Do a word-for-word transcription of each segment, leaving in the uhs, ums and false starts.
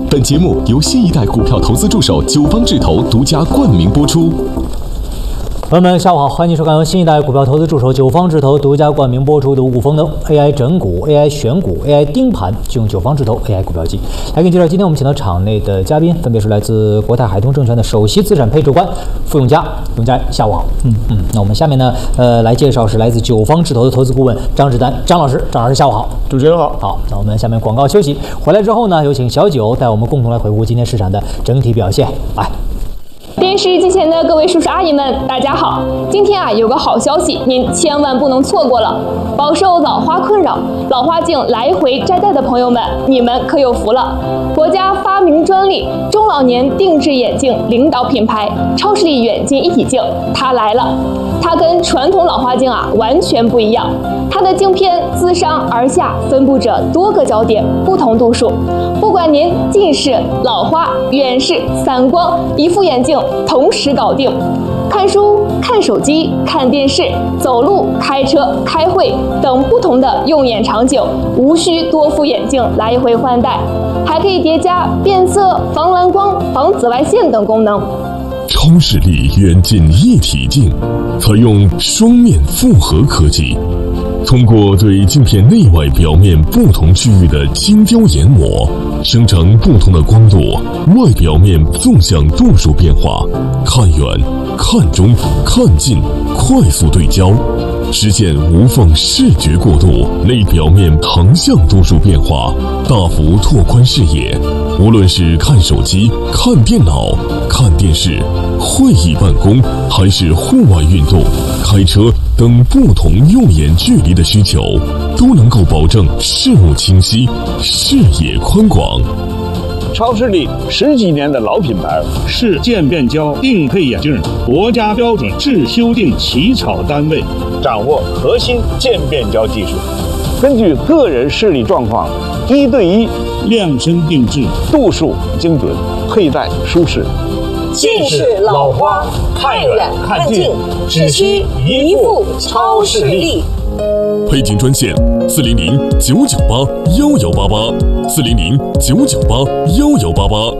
本节目由新一代股票投资助手九方智投独家冠名播出。 朋友们，下午好，欢迎收看由新一代股票投资助手九方智投独家冠名播出的五股丰能 A I 整股、A I 选股、A I 盯盘，就用九方智投 A I 股票机来给你介绍。今天我们请到场内的嘉宾，分别是来自国泰海通证券的首席资产配置官傅永嘉。永嘉，下午好。嗯嗯，那我们下面呢，呃，来介绍是来自九方智投的投资顾问张志丹张老师。张老师，下午好。 主持人好。 好，那我们下面广告休息，回来之后呢，有请小九带我们共同来回顾今天市场的整体表现。来。 电视机前的各位叔叔阿姨们，大家好！今天啊，有个好消息，您千万不能错过了。饱受老花困扰、老花镜来回摘戴的朋友们，你们可有福了！国家发明专利，中老年定制眼镜领导品牌超视力远近一体镜，它来了。它跟传统老花镜啊完全不一样，它的镜片自上而下分布着多个焦点，不同度数。不管您近视、老花、远视、散光，一副眼镜同时搞定。看书、看手机、看电视、走路、开车、开会等不同的用眼场景，无需多副眼镜来回换代，还可以叠加变色、防蓝光、防紫外线等功能。 超视力远近一体镜采用双面复合科技，通过对镜片内外表面不同区域的精雕研磨，生成不同的光度、外表面纵向度数变化，看远、看中、看近，快速对焦，实现无缝视觉过渡，内表面横向度数变化，大幅拓宽视野。无论是看手机、看电脑、看电视、会议办公，还是户外运动、开车等不同用眼距离的需求，都能够保证视物清晰、视野宽广。 超视力十几年的老品牌， 是渐变焦定配眼镜国家标准制修订起草单位， 掌握核心渐变焦技术，根据个人视力状况，一对一量身定制， 度数精准，佩戴舒适。 近视老花，看远看近，只需一副超视力。 配镜专线：四零零九九八幺幺八八，四零零九九八幺幺八八。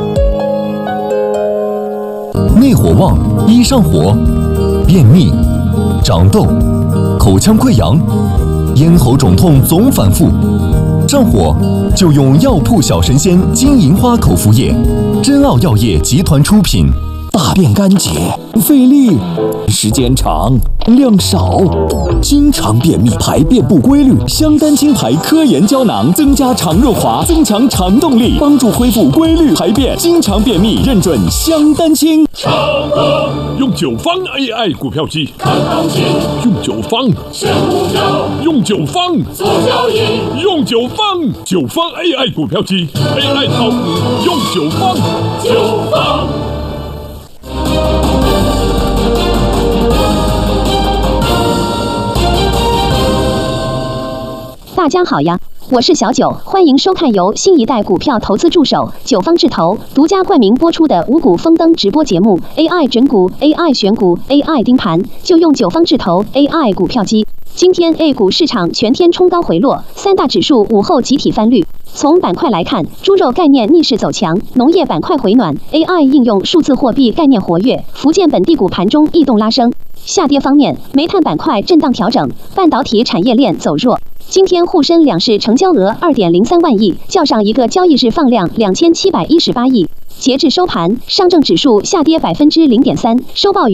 内火旺，易上火，便秘、长痘、口腔溃疡、咽喉肿痛总反复，上火就用药铺小神仙金银花口服液，真奥药业集团出品。 大便干结，费力，时间长，量少，经常便秘，排便不规律。香丹清排科研胶囊，增加肠润滑，增强肠动力，帮助恢复规律排便。经常便秘，认准香丹清。 用九方 A I 股票机， 看行情， 用九方选股票， 用九方做交易， 用九方九方 A I 股票机 ，A I 炒股用九方九方。 大家好呀，我是小九，欢迎收看由新一代股票投资助手九方智投独家冠名播出的五股丰登直播节目 A I 整股、A I 选股、A I 盯盘，就用九方智投 A I 股票机。今天 A 股市场全天冲高回落，三大指数午后集体翻绿。从板块来看，猪肉概念逆势走强，农业板块回暖 ，A I 应用数字货币概念活跃，福建本地股盘中异动拉升。下跌方面，煤炭板块震荡调整，半导体产业链走弱。今天沪深两市成交额 二点零三万亿，较上一个交易日放量两千七百一十八亿。截至收盘，上证指数下跌百分之零点三，收报于